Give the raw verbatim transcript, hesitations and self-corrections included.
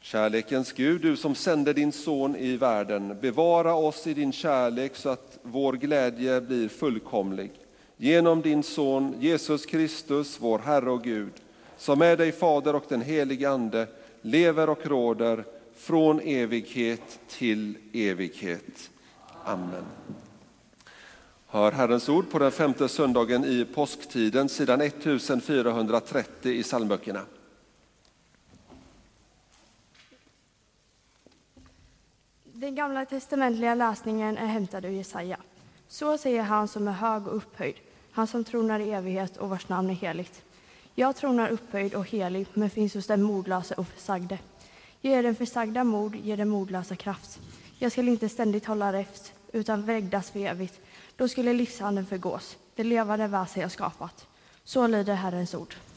Kärlekens Gud, du som sände din son i världen, bevara oss i din kärlek så att vår glädje blir fullkomlig. Genom din son Jesus Kristus, vår Herre och Gud, som med dig Fader och den helige Ande lever och råder från evighet till evighet. Amen. Hör Herrens ord på den femte söndagen i påsktiden, sidan fjortonhundratrettio i psalmböckerna. Den gamla testamentliga läsningen är hämtad ur Jesaja. Så säger han som är hög och upphöjd, han som tronar i evighet och vars namn är heligt. Jag tronar upphöjd och helig, men finns hos den modlösa och försagde. Ger den försagda mod, ger den modlösa kraft. Jag skall inte ständigt hålla räfst, utan vägdas för evigt. Då skulle livshandeln förgås, det levande väsen jag skapat. Så lyder Herrens ord.